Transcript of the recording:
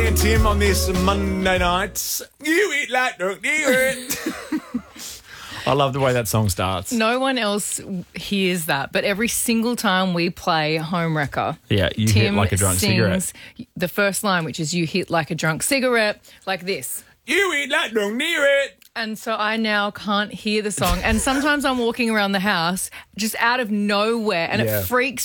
and Tim on this Monday night. You eat like don't you it. I love the way that song starts. No one else hears that, but every single time we play Home Wrecker, Yeah, you Tim hit like a drunk cigarette. sings the first line, which is you hit like a drunk cigarette, like this. You eat like don't near it. And so I now can't hear the song. And sometimes I'm walking around the house just out of nowhere and Yeah. it freaks